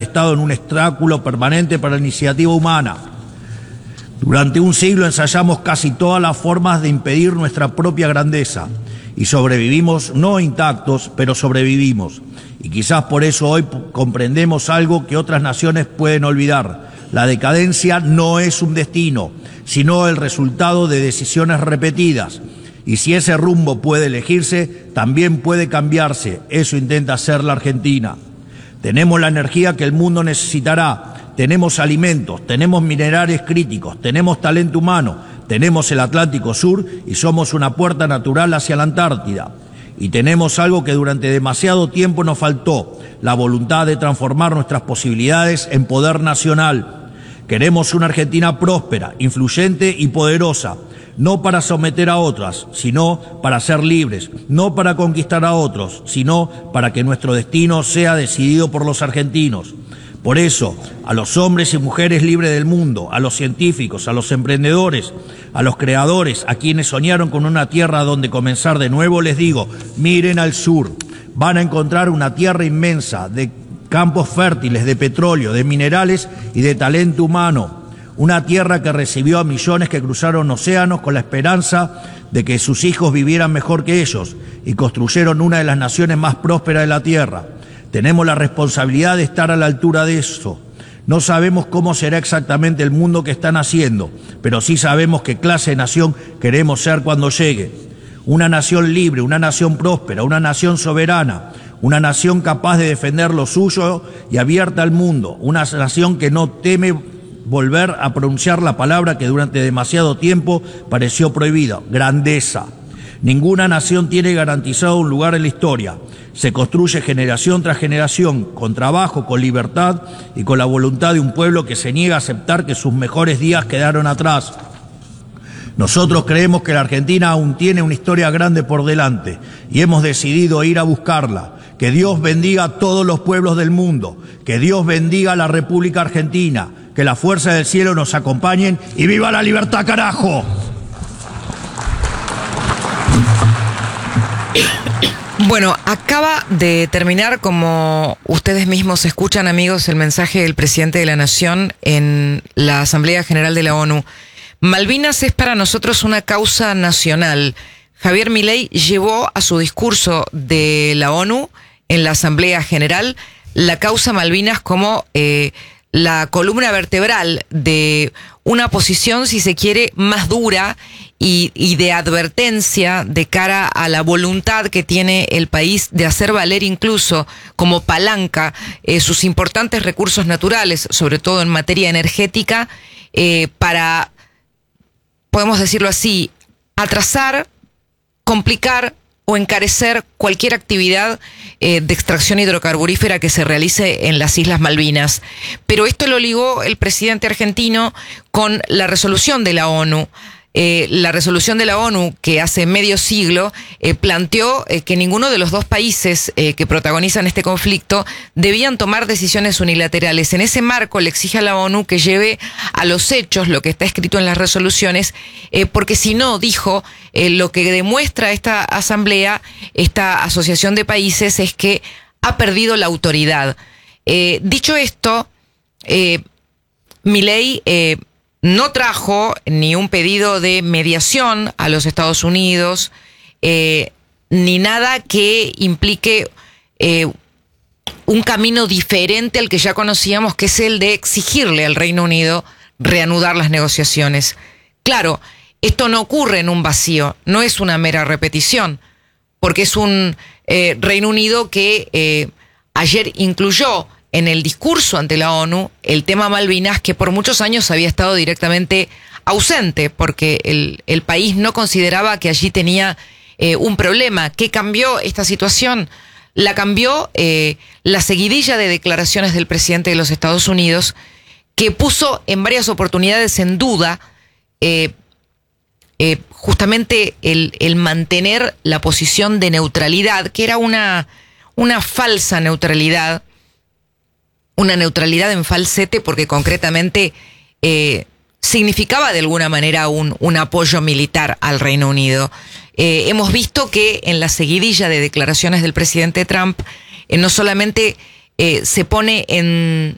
estado en un obstáculo permanente para la iniciativa humana. Durante un siglo ensayamos casi todas las formas de impedir nuestra propia grandeza y sobrevivimos, no intactos, pero sobrevivimos. Y quizás por eso hoy comprendemos algo que otras naciones pueden olvidar. La decadencia no es un destino, sino el resultado de decisiones repetidas. Y si ese rumbo puede elegirse, también puede cambiarse. Eso intenta hacer la Argentina. Tenemos la energía que el mundo necesitará. Tenemos alimentos, tenemos minerales críticos, tenemos talento humano, tenemos el Atlántico Sur y somos una puerta natural hacia la Antártida. Y tenemos algo que durante demasiado tiempo nos faltó, la voluntad de transformar nuestras posibilidades en poder nacional. Queremos una Argentina próspera, influyente y poderosa, no para someter a otras, sino para ser libres, no para conquistar a otros, sino para que nuestro destino sea decidido por los argentinos. Por eso, a los hombres y mujeres libres del mundo, a los científicos, a los emprendedores, a los creadores, a quienes soñaron con una tierra donde comenzar de nuevo, les digo, miren al sur. Van a encontrar una tierra inmensa de campos fértiles, de petróleo, de minerales y de talento humano. Una tierra que recibió a millones que cruzaron océanos con la esperanza de que sus hijos vivieran mejor que ellos y construyeron una de las naciones más prósperas de la tierra. Tenemos la responsabilidad de estar a la altura de eso. No sabemos cómo será exactamente el mundo que están haciendo, pero sí sabemos qué clase de nación queremos ser cuando llegue. Una nación libre, una nación próspera, una nación soberana, una nación capaz de defender lo suyo y abierta al mundo, una nación que no teme volver a pronunciar la palabra que durante demasiado tiempo pareció prohibida: grandeza. Ninguna nación tiene garantizado un lugar en la historia. Se construye generación tras generación, con trabajo, con libertad y con la voluntad de un pueblo que se niega a aceptar que sus mejores días quedaron atrás. Nosotros creemos que la Argentina aún tiene una historia grande por delante y hemos decidido ir a buscarla. Que Dios bendiga a todos los pueblos del mundo, que Dios bendiga a la República Argentina, que las fuerzas del cielo nos acompañen y ¡viva la libertad, carajo! Bueno, acaba de terminar, como ustedes mismos escuchan, amigos, el mensaje del presidente de la Nación en la Asamblea General de la ONU. Malvinas es para nosotros una causa nacional. Javier Milei llevó a su discurso de la ONU en la Asamblea General la causa Malvinas como la columna vertebral de una posición, si se quiere, más dura y de advertencia de cara a la voluntad que tiene el país de hacer valer incluso como palanca sus importantes recursos naturales, sobre todo en materia energética, para, podemos decirlo así, atrasar, complicar o encarecer cualquier actividad de extracción hidrocarburífera que se realice en las Islas Malvinas. Pero esto lo ligó el presidente argentino con la resolución de la ONU. La resolución de la ONU, que hace medio siglo planteó que ninguno de los dos países que protagonizan este conflicto debían tomar decisiones unilaterales. En ese marco le exige a la ONU que lleve a los hechos lo que está escrito en las resoluciones, porque si no, dijo, lo que demuestra esta asamblea, esta asociación de países, es que ha perdido la autoridad. Dicho esto, Milei no trajo ni un pedido de mediación a los Estados Unidos, ni nada que implique un camino diferente al que ya conocíamos, que es el de exigirle al Reino Unido reanudar las negociaciones. Claro, esto no ocurre en un vacío, no es una mera repetición, porque es un Reino Unido que ayer incluyó en el discurso ante la ONU el tema Malvinas, que por muchos años había estado directamente ausente, porque el país no consideraba que allí tenía un problema. ¿Qué cambió esta situación? La cambió la seguidilla de declaraciones del presidente de los Estados Unidos, que puso en varias oportunidades en duda justamente el mantener la posición de neutralidad, que era una falsa neutralidad, una neutralidad en falsete, porque concretamente significaba de alguna manera un apoyo militar al Reino Unido. Hemos visto que en la seguidilla de declaraciones del presidente Trump no solamente se pone en